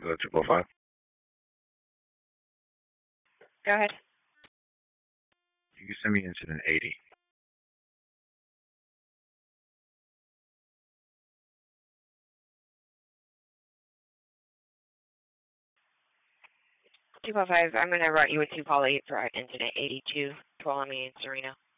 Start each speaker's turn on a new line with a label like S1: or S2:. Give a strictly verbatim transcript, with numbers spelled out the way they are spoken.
S1: The triple five.
S2: Go ahead.
S1: You can send me incident eighty.
S2: two five five, I'm going to route you with two Paul eight for incident eighty-two, Tuolumne and Sereno.